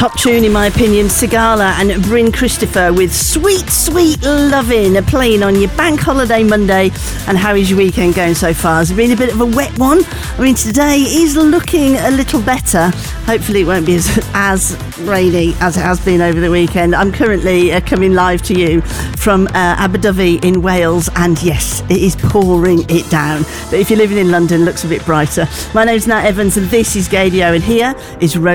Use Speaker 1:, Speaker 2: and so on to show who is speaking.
Speaker 1: top tune in my opinion. Sigala and Bryn Christopher with Sweet Sweet Lovin', playing on your bank holiday Monday. And how is your weekend going so far? Has it been a bit of a wet one? I mean, today is looking a little better. Hopefully it won't be as rainy as it has been over the weekend. I'm currently coming live to you from Abu Dhabi in Wales, and yes, it is pouring it down. But if you're living in London, it looks a bit brighter. My name's Nat Evans and this is Gaydio, and here is Rose.